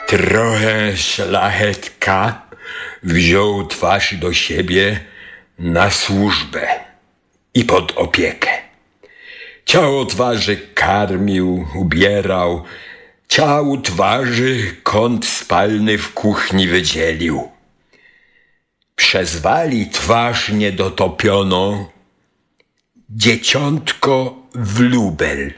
Trochę szlachetka wziął twarz do siebie na służbę i pod opiekę. Ciało twarzy karmił, ubierał, ciału twarzy kąt spalny w kuchni wydzielił. Przezwali twarz niedotopioną dzieciątko wróbel.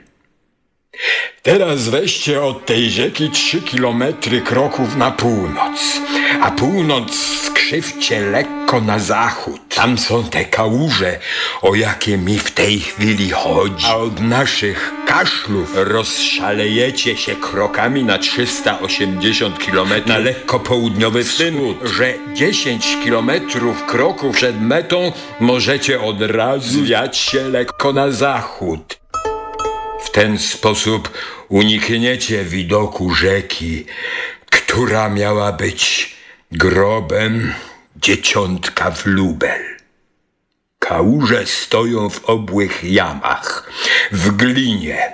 Teraz weźcie od tej rzeki 3 kilometry kroków na północ, a północ skrzywcie lekko na zachód. Tam są te kałuże, o jakie mi w tej chwili chodzi. A od naszych kaszlów rozszalejecie się krokami na 380 kilometrów na lekko południowy wschód, że 10 kilometrów kroków przed metą możecie od razu wiać się lekko na zachód. W ten sposób unikniecie widoku rzeki, która miała być grobem dzieciątka wróbel. Kałuże stoją w obłych jamach, w glinie,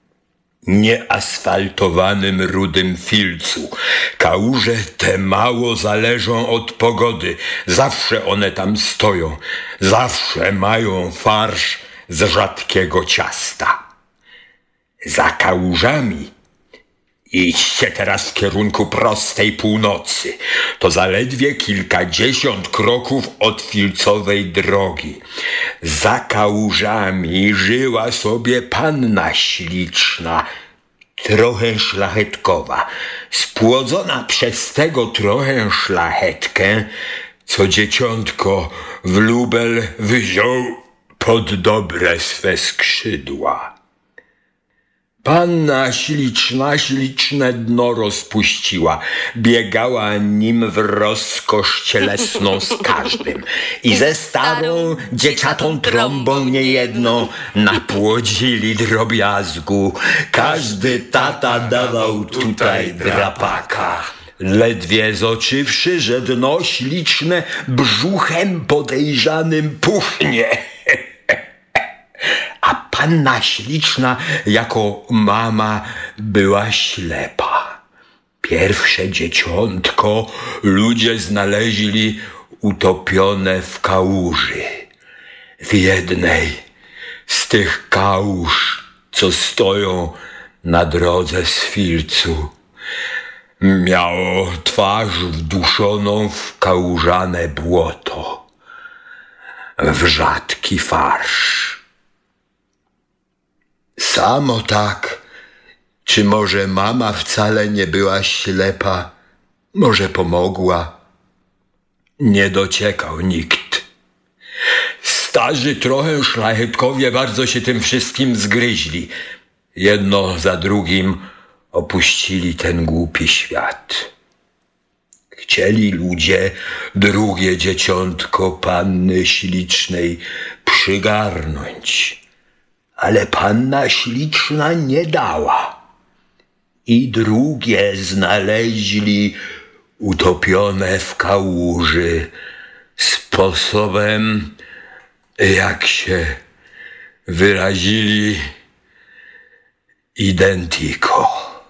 nieasfaltowanym rudym filcu. Kałuże te mało zależą od pogody. Zawsze one tam stoją. Zawsze mają farsz z rzadkiego ciasta. Za kałużami idźcie teraz w kierunku prostej północy. To zaledwie kilkadziesiąt kroków od filcowej drogi. Za kałużami żyła sobie panna śliczna, trochę szlachetkowa, spłodzona przez tego trochę szlachetkę, co dzieciątko wróbel wziął pod dobre swe skrzydła. Panna śliczna śliczne dno rozpuściła, biegała nim w rozkosz cielesną z każdym i ze starą dzieciatą trąbą niejedną napłodzili drobiazgu. Każdy tata dawał tutaj drapaka. Ledwie zoczywszy, że dno śliczne brzuchem podejrzanym puchnie. A panna śliczna jako mama była ślepa. Pierwsze dzieciątko ludzie znaleźli utopione w kałuży. W jednej z tych kałuż, co stoją na drodze z filcu, miało twarz wduszoną w kałużane błoto, w rzadki farsz. Samo tak, czy może mama wcale nie była ślepa, może pomogła? Nie dociekał nikt. Starzy trochę szlachetkowie bardzo się tym wszystkim zgryźli. Jedno za drugim opuścili ten głupi świat. Chcieli ludzie drugie dzieciątko panny ślicznej przygarnąć, ale panna śliczna nie dała. I drugie znaleźli utopione w kałuży sposobem, jak się wyrazili, identico.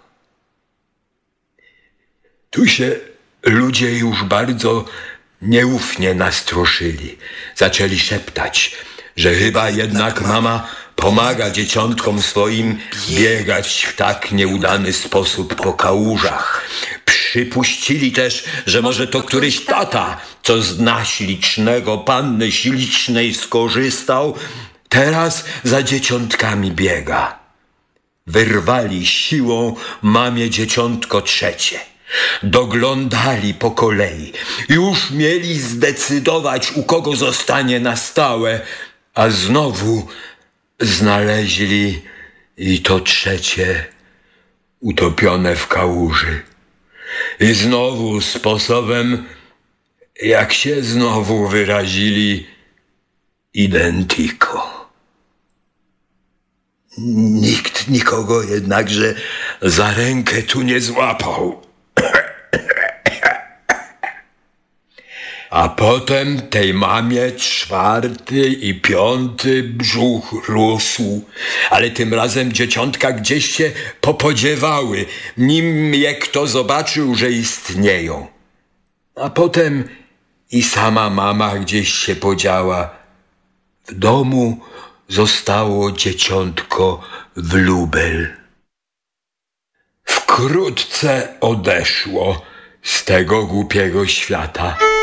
Tu się ludzie już bardzo nieufnie nastroszyli. Zaczęli szeptać, że chyba jednak mama pomaga dzieciątkom swoim biegać w tak nieudany sposób po kałużach. Przypuścili też, że może to któryś tata, co z dna ślicznego panny ślicznej skorzystał, teraz za dzieciątkami biega. Wyrwali siłą mamie dzieciątko trzecie. Doglądali po kolei. Już mieli zdecydować, u kogo zostanie na stałe, a znowu znaleźli i to trzecie utopione w kałuży. I znowu sposobem, jak się znowu wyrazili, identico. Nikt nikogo jednakże za rękę tu nie złapał. A potem tej mamie 4. i 5. brzuch rósł, ale tym razem dzieciątka gdzieś się popodziewały, nim je kto zobaczył, że istnieją. A potem i sama mama gdzieś się podziała. W domu zostało dzieciątko wróbel. Wkrótce odeszło z tego głupiego świata.